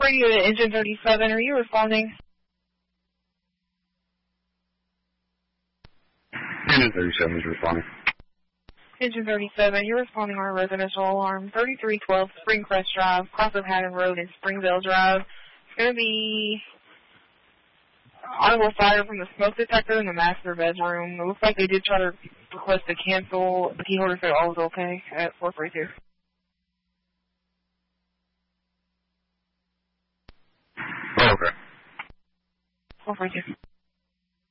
radio to Engine 37. Are you responding? Engine 37 is responding. Engine 37, you're responding on a residential alarm. 3312 Springcrest Drive, cross of Haddon Road and Springville Drive. It's going to be audible fire from the smoke detector in the master bedroom. It looks like they did try to request to cancel. The key holder said all was okay at 442. Oh, okay. 442.